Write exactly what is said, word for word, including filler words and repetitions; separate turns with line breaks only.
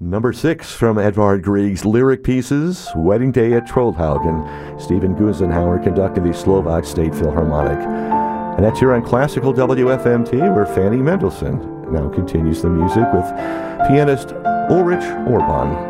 Number six from Edvard Grieg's lyric pieces, Wedding Day at Trollhaugen. Stephen Gusenhauer conducting the Slovak State Philharmonic. And that's here on Classical W F M T, where Fanny Mendelssohn now continues the music with pianist Ulrich Orban.